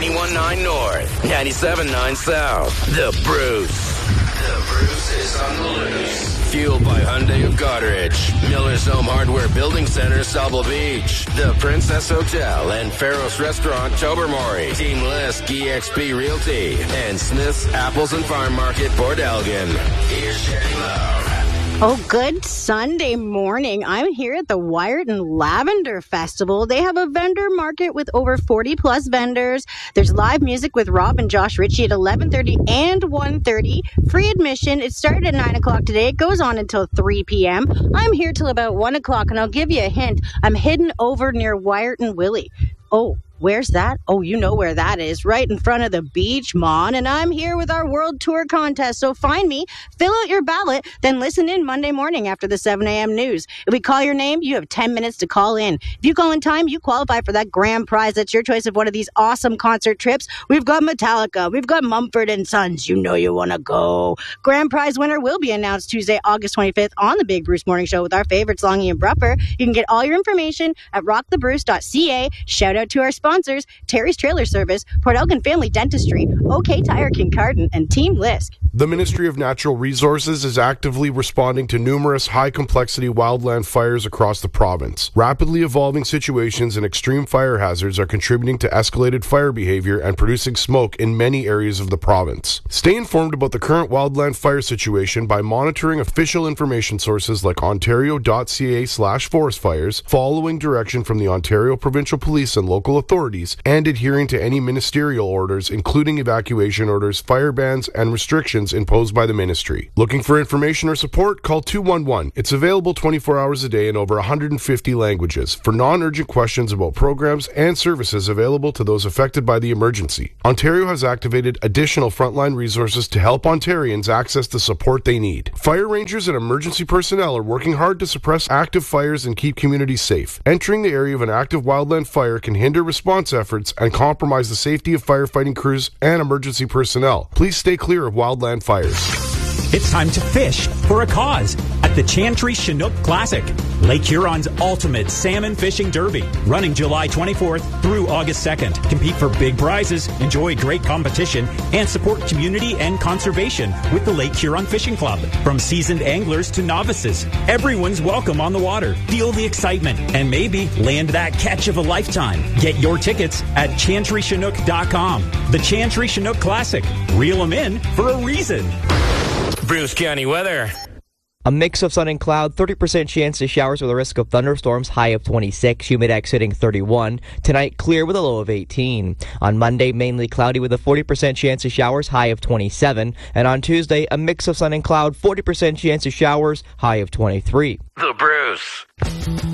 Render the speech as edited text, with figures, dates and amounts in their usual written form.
91.9 North, 97.9 South. The Bruce. The Bruce is on the loose. Fueled by Hyundai of Goderich, Miller's Home Hardware Building Center, Sauble Beach, the Princess Hotel and Faros Restaurant, Tobermory, Team List, EXP Realty, and Smith's Apples and Farm Market, Port Elgin. Here's Shanny Love. Oh, good Sunday morning. I'm here at the Wyerton Lavender Festival. They have a vendor market with over 40 plus vendors. There's live music with Rob and Josh Ritchie at 11:30 and 1:30. Free admission. It started at 9 o'clock today. It goes on until 3 p.m. I'm here till about 1 o'clock, and I'll give you a hint. I'm hidden over near Wyerton Willie. Oh, where's that? Oh, you know where that is. Right in front of the beach, Mon. And I'm here with our World Tour contest. So find me, fill out your ballot, then listen in Monday morning after the 7 a.m. news. If we call your name, you have 10 minutes to call in. If you call in time, you qualify for that grand prize. That's your choice of one of these awesome concert trips. We've got Metallica. We've got Mumford & Sons. You know you want to go. Grand prize winner will be announced Tuesday, August 25th on the Big Bruce Morning Show with our favorites, Longy and Bruffer. You can get all your information at rockthebruce.ca. Shout out to our sponsors, Terry's Trailer Service, Port Elgin Family Dentistry, OK Tire Kincardine, and Team Lisk. The Ministry of Natural Resources is actively responding to numerous high-complexity wildland fires across the province. Rapidly evolving situations and extreme fire hazards are contributing to escalated fire behavior and producing smoke in many areas of the province. Stay informed about the current wildland fire situation by monitoring official information sources like ontario.ca/forest fires, following direction from the Ontario Provincial Police and local authorities, and adhering to any ministerial orders, including evacuation orders, fire bans, and restrictions imposed by the ministry. Looking for information or support? Call 211. It's available 24 hours a day in over 150 languages for non-urgent questions about programs and services available to those affected by the emergency. Ontario has activated additional frontline resources to help Ontarians access the support they need. Fire rangers and emergency personnel are working hard to suppress active fires and keep communities safe. Entering the area of an active wildland fire can hinder response efforts and compromise the safety of firefighting crews and emergency personnel. Please stay clear of wildland fires. It's time to fish for a cause at the Chantry Chinook Classic, Lake Huron's ultimate salmon fishing derby, running July 24th through August 2nd. Compete for big prizes, enjoy great competition, and support community and conservation with the Lake Huron Fishing Club. From seasoned anglers to novices, everyone's welcome on the water. Feel the excitement and maybe land that catch of a lifetime. Get your tickets at chantrychinook.com. The Chantry Chinook Classic. Reel them in for a reason. Bruce County weather. A mix of sun and cloud, 30% chance of showers with a risk of thunderstorms, high of 26, humidex hitting 31. Tonight, clear with a low of 18. On Monday, mainly cloudy with a 40% chance of showers, high of 27. And on Tuesday, a mix of sun and cloud, 40% chance of showers, high of 23. The Bruce.